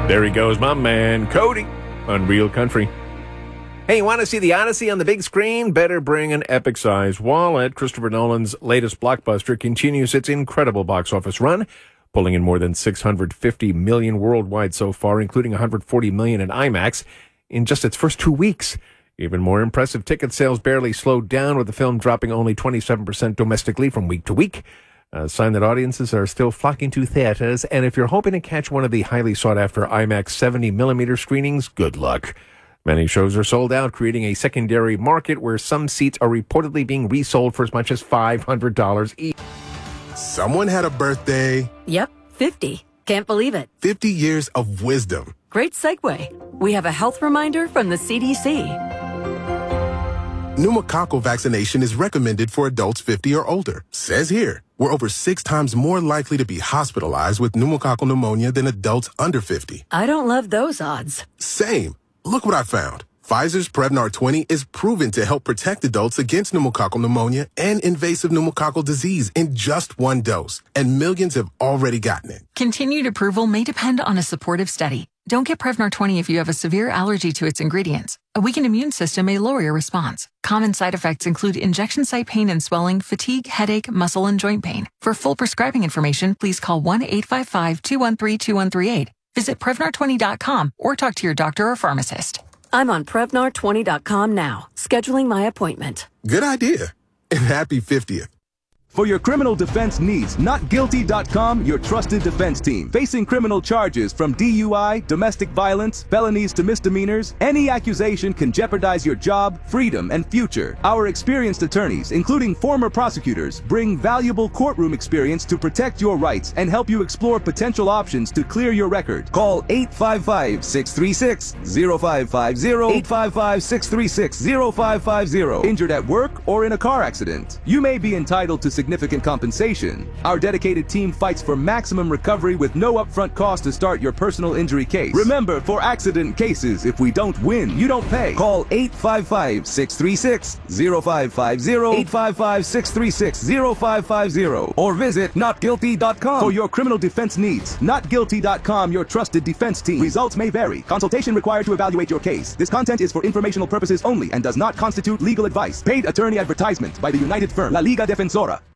There he goes, my man, Cody, Unreal Country. Hey, you want to see the Odyssey on the big screen? Better bring an epic-sized wallet. Christopher Nolan's latest blockbuster continues its incredible box office run, pulling in more than $650 million worldwide so far, including $140 million in IMAX in just its first 2 weeks. Even more impressive, ticket sales barely slowed down, with the film dropping only 27% domestically from week to week. A sign that audiences are still flocking to theaters, and if you're hoping to catch one of the highly sought-after IMAX 70mm screenings, good luck. Many shows are sold out, creating a secondary market where some seats are reportedly being resold for as much as $500 each. Someone had a birthday. Yep, 50. Can't believe it. 50 years of wisdom. Great segue. We have a health reminder from the CDC. Pneumococcal vaccination is recommended for adults 50 or older. Says here, we're over 6 times more likely to be hospitalized with pneumococcal pneumonia than adults under 50. I don't love those odds. Same. Look what I found. Pfizer's Prevnar 20 is proven to help protect adults against pneumococcal pneumonia and invasive pneumococcal disease in just 1 dose, and millions have already gotten it. Continued approval may depend on a supportive study. Don't get Prevnar 20 if you have a severe allergy to its ingredients. A weakened immune system may lower your response. Common side effects include injection site pain and swelling, fatigue, headache, muscle, and joint pain. For full prescribing information, please call 1-855-213-2138. Visit Prevnar20.com or talk to your doctor or pharmacist. I'm on Prevnar20.com now, scheduling my appointment. Good idea. And happy 50th. For your criminal defense needs, NotGuilty.com, your trusted defense team. Facing criminal charges from DUI, domestic violence, felonies to misdemeanors, any accusation can jeopardize your job, freedom, and future. Our experienced attorneys, including former prosecutors, bring valuable courtroom experience to protect your rights and help you explore potential options to clear your record. Call 855-636-0550, 855-636-0550. Injured at work or in a car accident. You may be entitled to significant compensation. Our dedicated team fights for maximum recovery with no upfront cost to start your personal injury case. Remember, for accident cases, if we don't win, you don't pay. Call 855-636-0550, 855-636-0550, or visit NotGuilty.com for your criminal defense needs. NotGuilty.com, your trusted defense team. Results may vary. Consultation required to evaluate your case. This content is for informational purposes only and does not constitute legal advice. Paid attorney advertisement by the United Firm La Liga Defensora.